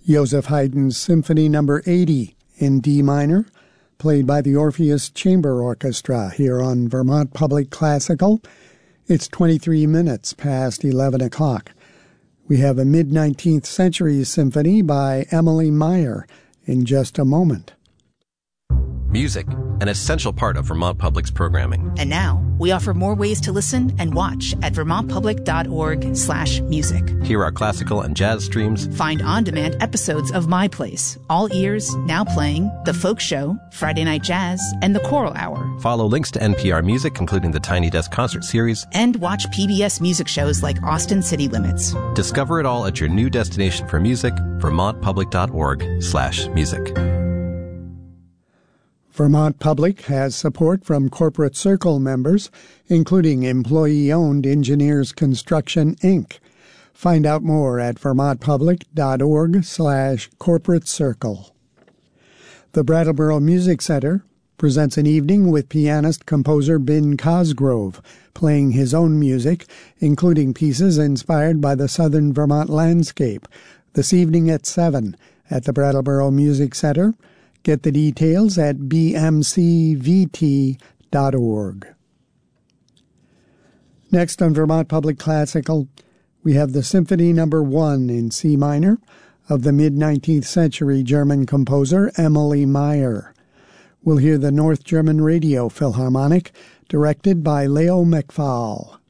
Joseph Haydn's Symphony No. 80 in D minor, played by the Orpheus Chamber Orchestra here on Vermont Public Classical. It's 23 minutes past 11 o'clock. We have a mid-19th century symphony by Emily Meyer in just a moment. Music, an essential part of Vermont Public's programming. And now, we offer more ways to listen and watch at vermontpublic.org/music. Hear our classical and jazz streams. Find on-demand episodes of My Place, All Ears, Now Playing, The Folk Show, Friday Night Jazz, and The Choral Hour. Follow links to NPR Music, including the Tiny Desk Concert Series. And watch PBS music shows like Austin City Limits. Discover it all at your new destination for music, vermontpublic.org/music. Vermont Public has support from Corporate Circle members, including employee-owned Engineers Construction, Inc. Find out more at vermontpublic.org/corporate circle. The Brattleboro Music Center presents an evening with pianist-composer Ben Cosgrove, playing his own music, including pieces inspired by the southern Vermont landscape, this evening at 7 at the Brattleboro Music Center. Get the details at bmcvt.org. Next on Vermont Public Classical, we have the Symphony No. 1 in C minor of the mid-19th century German composer Emily Meyer. We'll hear the North German Radio Philharmonic, directed by Leo McFall.